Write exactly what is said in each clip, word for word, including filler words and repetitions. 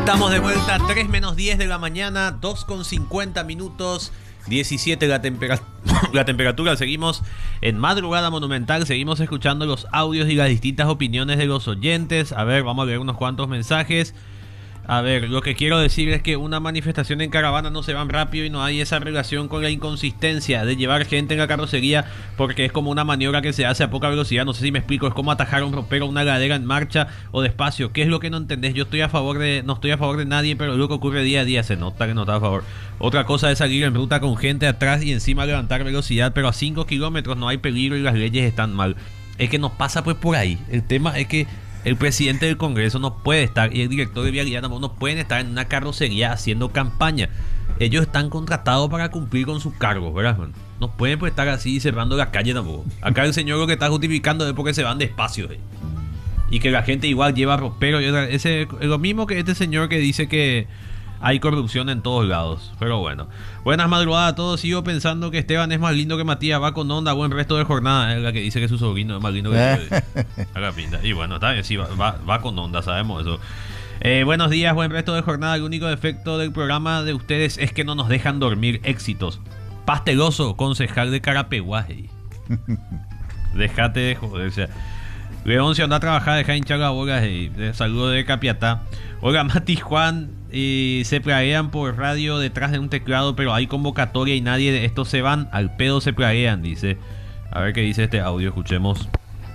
Estamos de vuelta, tres menos diez de la mañana, dos con cincuenta minutos, diecisiete la, tempera la temperatura. Seguimos en Madrugada Monumental, seguimos escuchando los audios y las distintas opiniones de los oyentes. A ver, vamos a leer unos cuantos mensajes. A ver, lo que quiero decir es que una manifestación en caravana no se van rápido y no hay esa relación con la inconsistencia de llevar gente en la carrocería, porque es como una maniobra que se hace a poca velocidad. No sé si me explico, es como atajar un ropero, una ladera en marcha o despacio. ¿Qué es lo que no entendés? Yo estoy a favor de, no estoy a favor de nadie, pero lo que ocurre día a día se nota que no está a favor. Otra cosa es salir en ruta con gente atrás y encima levantar velocidad, pero a cinco kilómetros no hay peligro y las leyes están mal. Es que nos pasa pues por ahí. El tema es que el presidente del Congreso no puede estar y el director de vialidad no pueden estar en una carrocería haciendo campaña. Ellos están contratados para cumplir con sus cargos, ¿verdad, man? No pueden pues estar así cerrando la calle tampoco. Acá el señor lo que está justificando es porque se van despacio, ¿eh? Y que la gente igual lleva ropero. Ese es lo mismo que este señor que dice que hay corrupción en todos lados. Pero bueno, buenas madrugadas a todos. Sigo pensando que Esteban es más lindo que Matías. Va con onda, buen resto de jornada. Es la que dice que su sobrino es más lindo que haga pinta. Y bueno, está bien, sí, va, va, va con onda, sabemos eso. Eh, buenos días, buen resto de jornada. El único defecto del programa de ustedes es que no nos dejan dormir. Éxitos. Pasteloso, concejal de Carapeguaje. Dejate de joder, o sea. León se anda a trabajar, deja hinchar la bola. Hey. Saludo de Capiatá. Hola, Mati Juan. Y se plaguean por radio detrás de un teclado, pero hay convocatoria y nadie de estos se van. Al pedo se plaguean, dice. A ver qué dice este audio, escuchemos.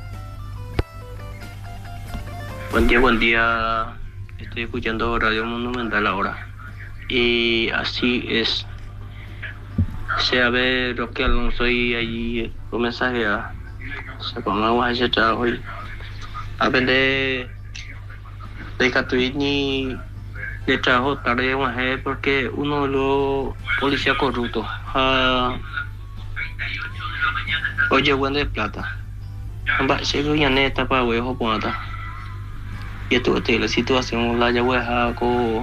Buen día, buen día. Estoy escuchando Radio Monumental ahora. Y así es. Se a ver lo que Alonso y allí un mensaje a. Se ponemos a ese trabajo y aprender de Catuí ni de trabajo tarde de mujer porque uno lo policía corrupto. Uh, oye, buen de plata. Va, se lo ya neta para huevo ponata. Y esto es la situación la ya hueja con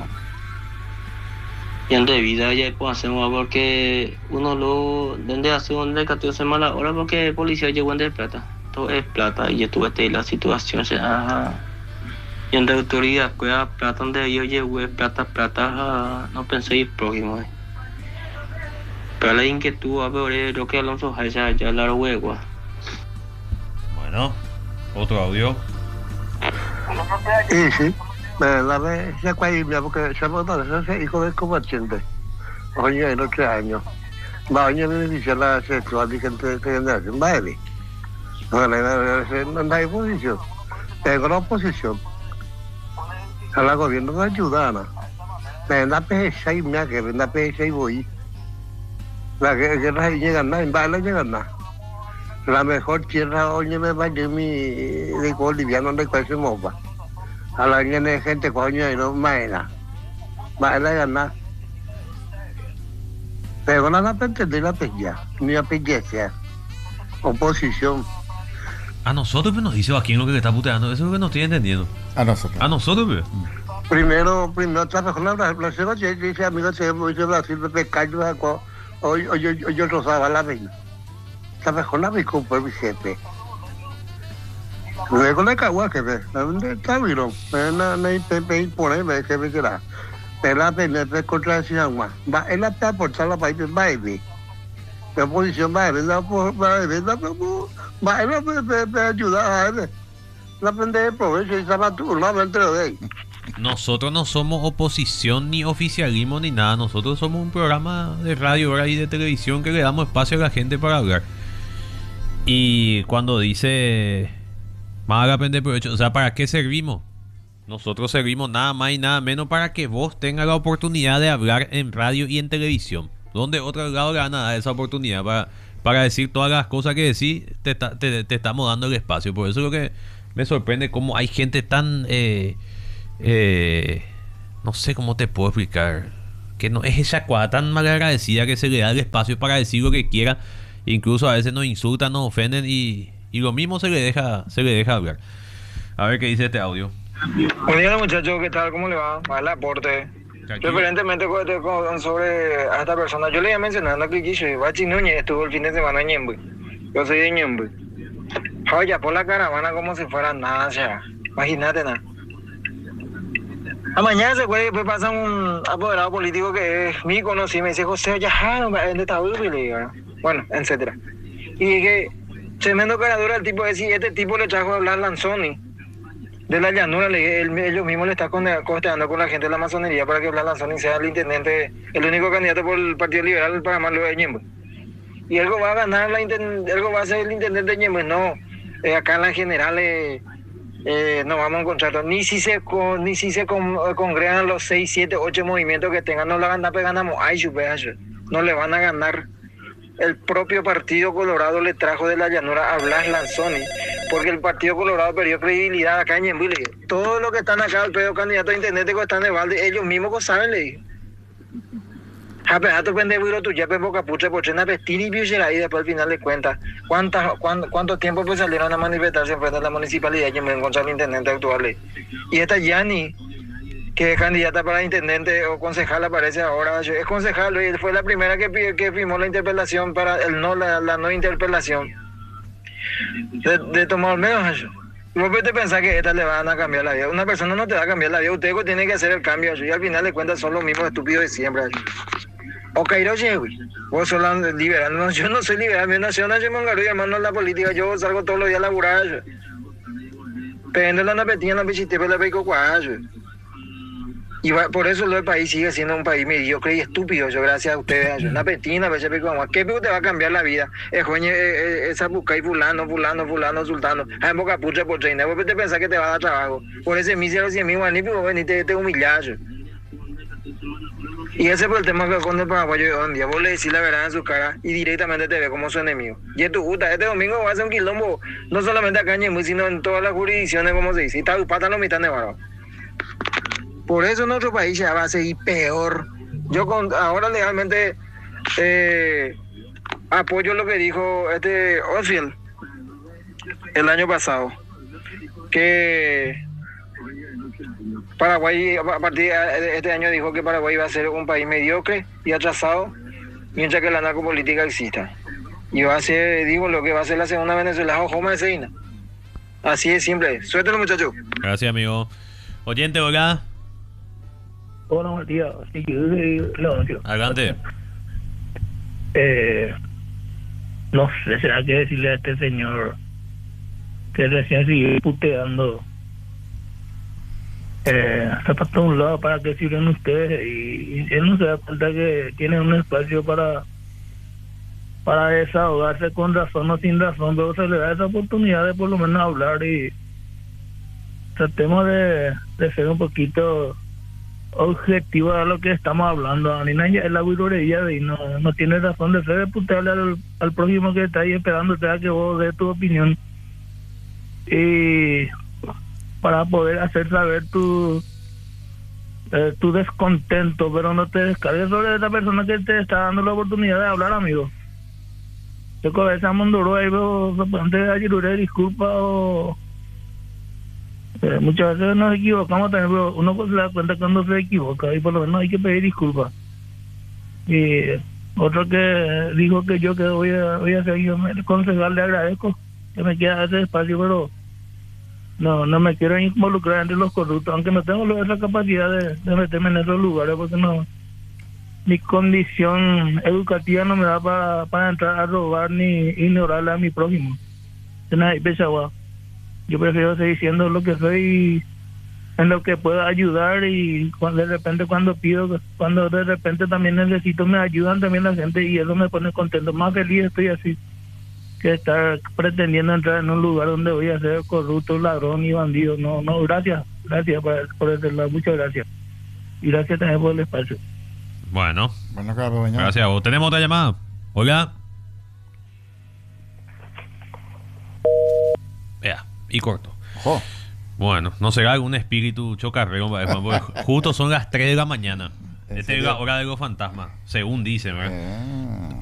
ya de vida ya pues hacemos porque uno lo donde hace donde catorce malas horas porque el policía llegó de plata. Todo es plata y esto es la situación ya. Y en la autoridad, cuida plata donde yo llevo, plata, plata, no pensé ir próximo. Eh. Pero la inquietud, a ver, lo que Alonso ya, ya la huevo. Bueno, otro audio. Sí, sí. La vez ya cuando porque se ha ese hijo del comerciante. Oye, en ocho años. Va, oye, me dice la sexual y gente que anda en baile. No hay oposición. Tengo la oposición. A la gobierno no ayuda, me da P S seis, me que venda P S seis voy. La que que no llega nada, en baile llega nada. La mejor tierra, oye, me va a mi de boliviano de cuál se mova. A la gente, gente coño, y no maena. Maena gana. Pero no la pretende la pella, ni la pelleza. Oposición. A nosotros pues, nos dice Joaquín lo que le está puteando. Eso es lo que no estoy entendiendo. A nosotros. A nosotros, pues. Primero, primero trabajó la Brasil, dice amigo, se dice Brasil de pescado, hoy yo yo rozaba la vena. Trabajó la vez por mi jefe. Luego le cagó a jefe, ¿dónde está vino? No hay pepe y pone, me jefe será. Pero la pena es contra el agua. Va, él está por la país de baile. La oposición va a ver, la baile, la va, él me ayuda a él. La prende de provecho y estaba tú, no me entero de él. Nosotros no somos oposición ni oficialismo ni nada. Nosotros somos un programa de radio y de televisión que le damos espacio a la gente para hablar. Y cuando dice más haga prender provecho, o sea, ¿para qué servimos? Nosotros servimos nada más y nada menos para que vos tengas la oportunidad de hablar en radio y en televisión. ¿Dónde otro lado le van a dar esa oportunidad para, para decir todas las cosas que decís? Te, te, te estamos dando el espacio. Por eso es lo que me sorprende cómo hay gente tan... Eh, eh, no sé cómo te puedo explicar. Que no es esa cuadra tan malagradecida que se le da el espacio para decir lo que quiera. Incluso a veces nos insultan, nos ofenden y, y lo mismo se le deja se le deja hablar. A ver qué dice este audio. Buen día muchachos, ¿qué tal? ¿Cómo le va? Va el aporte. Referentemente con, sobre a esta persona, yo le iba mencionando que quiso, Bachi Núñez estuvo el fin de semana en Ñemby. Yo soy de Ñemby. Joya, por la caravana como si fuera nada, o sea, imagínate nada. A mañana se puede, después pasa un apoderado político que es mi conocido, me dice, José, ya, no, ¿dónde está? Y le digo, bueno, etcétera. Y dije, tremendo caradura el tipo, decir, este tipo le trajo a hablar Lanzoni de la llanura, le dije, él, ellos mismos le están costeando con la gente de la masonería para que Blas Lanzoni sea el intendente, el único candidato por el Partido Liberal para Manlo de Ñembe. Y algo va a ganar, la algo va a ser el intendente de Ñembe, no, eh, acá en la general eh, eh, no vamos a encontrar, ni si se con, ni si se con, congregan los seis, siete, ocho movimientos que tengan, no le van a pegar a Moay, no le van a ganar. El propio Partido Colorado le trajo de la llanura a Blas Lanzoni, porque el Partido Colorado perdió credibilidad acá en Ñemby. Todo lo que están acá, el pedo candidato a intendente que están de balde, ellos mismos que saben, le dije. Japeato pendejo tu ya boca pucha por chena pestiri y después al final de cuentas, ¿cuántas, cuánto, cuánto tiempo pues salieron a manifestarse en frente a la municipalidad y me encontré al intendente actual? Y esta Yani, que es candidata para intendente o concejal, aparece ahora, es concejal, y fue la primera que, que firmó la interpelación para el no, la, la no interpelación de, de Tomás Olmedo. Vos te pensás que esta le van a cambiar la vida. Una persona no te va a cambiar la vida, usted tiene que hacer el cambio, y al final de cuentas son los mismos estúpidos de siempre. O Cairoche, vos sos liberal, no, yo no soy liberal, mi nación es Mongaru, hermano, en la política, yo salgo todos los días a laburar, pero la napetina, la pichitepe, la peico cuayo. Y va, por eso el país sigue siendo un país mediocre y estúpido, yo gracias a ustedes. Una petina, ¿qué te va a cambiar la vida? Es coño, esa busca y fulano, fulano, fulano, sultano. A boca pucha por treina, vos te pensás que te va a dar trabajo. Por ese mísero cien mil guaní, vos venís te, te humillás. Y ese fue el tema que con el paraguayo de un día. Vos le decís la verdad en su cara y directamente te ve como su enemigo. Y es tu puta, este domingo va a ser un quilombo, no solamente acá en Ñemby, sino en todas las jurisdicciones, como se dice. Y está pata no mitad de barro. Por eso nuestro país ya va a seguir peor. Yo con, ahora legalmente eh, apoyo lo que dijo este Osfield el año pasado, que Paraguay a partir de este año dijo que Paraguay va a ser un país mediocre y atrasado mientras que la narcopolítica exista. Y va a ser, digo, lo que va a ser la segunda Venezuela o Joma de Seina. Así es simple. Suéltalo, muchachos. Gracias, amigo. Oyente, hola. Hola, Matías. Sí, yo, adelante. Eh, no sé, será que decirle a este señor que recién sigue puteando. Eh, se pasó a un lado para que sirven ustedes y, y él no se da cuenta que tiene un espacio para para desahogarse con razón o sin razón, pero se le da esa oportunidad de por lo menos hablar y tratemos de, de ser un poquito objetivo a lo que estamos hablando. A mí es la buirorería y no, no tiene razón de ser de putearle al, al prójimo que está ahí esperándote a que vos des tu opinión y para poder hacer saber tu eh, tu descontento, pero no te descargues sobre esa persona que te está dando la oportunidad de hablar, amigo. Yo con esa mondoro ahí veo de ayer disculpa o Eh, muchas veces nos equivocamos también, pero uno pues se da cuenta cuando se equivoca y por lo menos hay que pedir disculpas. Y otro que dijo que yo que voy a, voy a seguir, el concejal le agradezco que me queda ese espacio, pero no no me quiero involucrar entre los corruptos, aunque no tengo esa capacidad de, de meterme en esos lugares porque no, mi condición educativa no me da para, para entrar a robar ni ignorarle a mi prójimo. Yo prefiero seguir siendo lo que soy, en lo que pueda ayudar, y cuando, de repente cuando pido, cuando de repente también necesito, me ayudan también la gente y eso me pone contento. Más feliz estoy así que estar pretendiendo entrar en un lugar donde voy a ser corrupto, ladrón y bandido. No, no, gracias, gracias por, por ese lado, muchas gracias. Y gracias también por el espacio. Bueno, bueno claro, gracias a vos. ¿Tenemos otra llamada? Hola. Vea. Y corto. Oh. Bueno, no será algún espíritu chocarrero, porque justo son las tres de la mañana. Esta es la hora de los fantasmas, según dicen, ¿verdad? Eh.